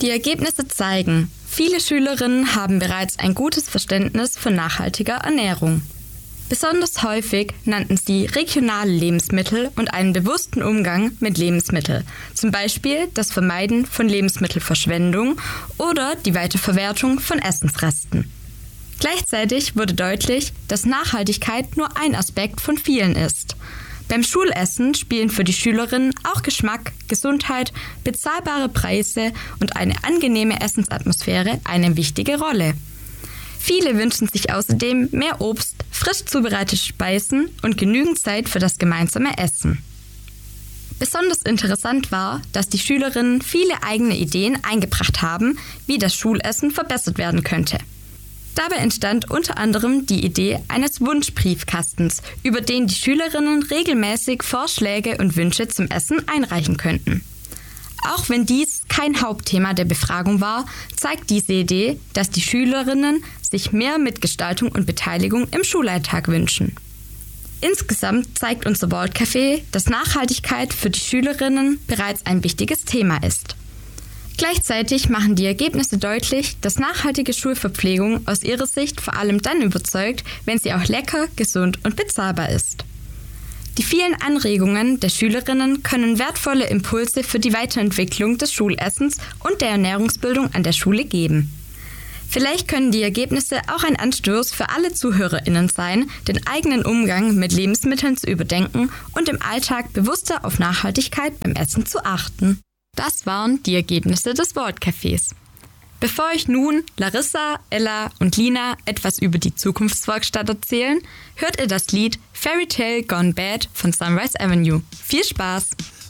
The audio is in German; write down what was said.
Die Ergebnisse zeigen, viele Schülerinnen haben bereits ein gutes Verständnis von nachhaltiger Ernährung. Besonders häufig nannten sie regionale Lebensmittel und einen bewussten Umgang mit Lebensmitteln, zum Beispiel das Vermeiden von Lebensmittelverschwendung oder die Weiterverwertung von Essensresten. Gleichzeitig wurde deutlich, dass Nachhaltigkeit nur ein Aspekt von vielen ist. Beim Schulessen spielen für die Schülerinnen auch Geschmack, Gesundheit, bezahlbare Preise und eine angenehme Essensatmosphäre eine wichtige Rolle. Viele wünschen sich außerdem mehr Obst, frisch zubereitete Speisen und genügend Zeit für das gemeinsame Essen. Besonders interessant war, dass die Schülerinnen viele eigene Ideen eingebracht haben, wie das Schulessen verbessert werden könnte. Dabei entstand unter anderem die Idee eines Wunschbriefkastens, über den die Schülerinnen regelmäßig Vorschläge und Wünsche zum Essen einreichen könnten. Auch wenn dies kein Hauptthema der Befragung war, zeigt diese Idee, dass die Schülerinnen sich mehr Mitgestaltung und Beteiligung im Schulalltag wünschen. Insgesamt zeigt unser World-Café, dass Nachhaltigkeit für die Schülerinnen bereits ein wichtiges Thema ist. Gleichzeitig machen die Ergebnisse deutlich, dass nachhaltige Schulverpflegung aus ihrer Sicht vor allem dann überzeugt, wenn sie auch lecker, gesund und bezahlbar ist. Die vielen Anregungen der Schülerinnen können wertvolle Impulse für die Weiterentwicklung des Schulessens und der Ernährungsbildung an der Schule geben. Vielleicht können die Ergebnisse auch ein Anstoß für alle ZuhörerInnen sein, den eigenen Umgang mit Lebensmitteln zu überdenken und im Alltag bewusster auf Nachhaltigkeit beim Essen zu achten. Das waren die Ergebnisse des World-Cafés. Bevor euch nun Larissa, Ella und Lina etwas über die Zukunftswerkstatt erzählen, hört ihr das Lied Fairy Tale Gone Bad von Sunrise Avenue. Viel Spaß!